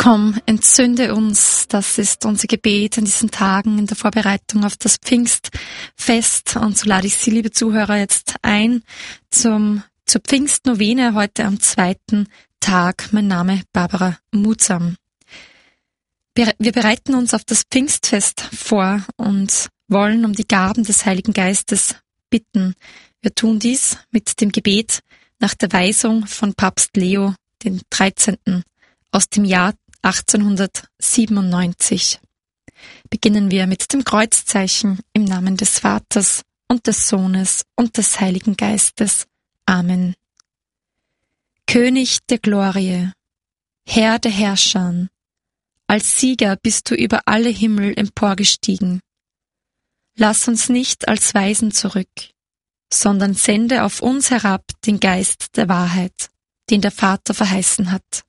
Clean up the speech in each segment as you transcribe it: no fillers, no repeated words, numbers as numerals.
Komm, entzünde uns, das ist unser Gebet in diesen Tagen in der Vorbereitung auf das Pfingstfest. Und so lade ich Sie, liebe Zuhörer, jetzt ein zur Pfingstnovene heute am 2. Tag. Mein Name Barbara Mutsam. Wir bereiten uns auf das Pfingstfest vor und wollen um die Gaben des Heiligen Geistes bitten. Wir tun dies mit dem Gebet nach der Weisung von Papst Leo den 13. aus dem Jahr 1897. Beginnen wir mit dem Kreuzzeichen im Namen des Vaters und des Sohnes und des Heiligen Geistes. Amen. König der Glorie, Herr der Herrscher, als Sieger bist du über alle Himmel emporgestiegen. Lass uns nicht als Weisen zurück, sondern sende auf uns herab den Geist der Wahrheit, den der Vater verheißen hat.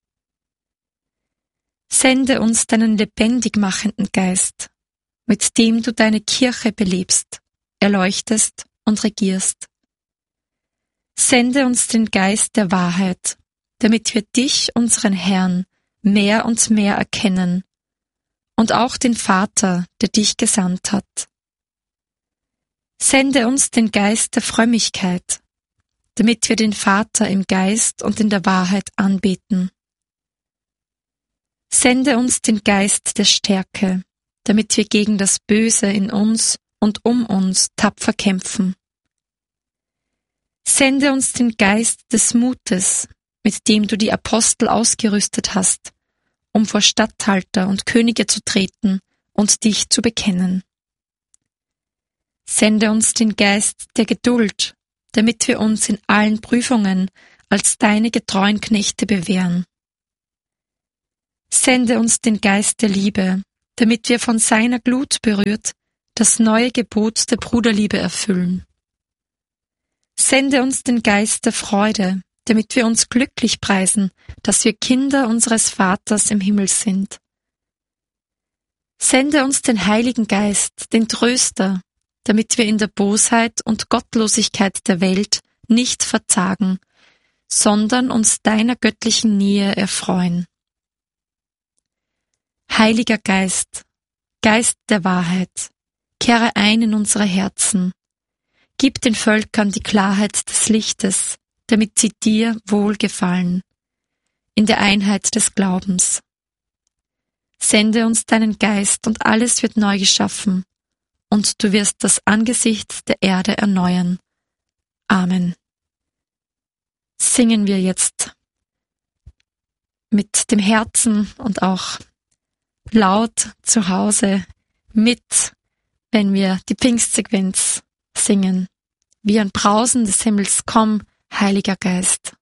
Sende uns deinen lebendig machenden Geist, mit dem du deine Kirche belebst, erleuchtest und regierst. Sende uns den Geist der Wahrheit, damit wir dich, unseren Herrn, mehr und mehr erkennen und auch den Vater, der dich gesandt hat. Sende uns den Geist der Frömmigkeit, damit wir den Vater im Geist und in der Wahrheit anbeten. Sende uns den Geist der Stärke, damit wir gegen das Böse in uns und um uns tapfer kämpfen. Sende uns den Geist des Mutes, mit dem du die Apostel ausgerüstet hast, um vor Statthalter und Könige zu treten und dich zu bekennen. Sende uns den Geist der Geduld, damit wir uns in allen Prüfungen als deine getreuen Knechte bewähren. Sende uns den Geist der Liebe, damit wir von seiner Glut berührt das neue Gebot der Bruderliebe erfüllen. Sende uns den Geist der Freude, damit wir uns glücklich preisen, dass wir Kinder unseres Vaters im Himmel sind. Sende uns den Heiligen Geist, den Tröster, damit wir in der Bosheit und Gottlosigkeit der Welt nicht verzagen, sondern uns deiner göttlichen Nähe erfreuen. Heiliger Geist, Geist der Wahrheit, kehre ein in unsere Herzen. Gib den Völkern die Klarheit des Lichtes, damit sie dir wohlgefallen, in der Einheit des Glaubens. Sende uns deinen Geist und alles wird neu geschaffen, und du wirst das Angesicht der Erde erneuern. Amen. Singen wir jetzt mit dem Herzen und auch laut zu Hause mit, wenn wir die Pfingstsequenz singen. Wie ein Brausen des Himmels, komm, Heiliger Geist.